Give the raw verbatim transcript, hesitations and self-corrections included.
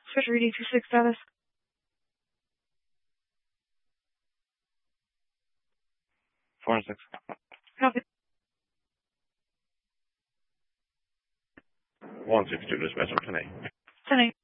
Fisher E D two six status. Four and six. Copy. One six two dispatch for ten eight. ten eight.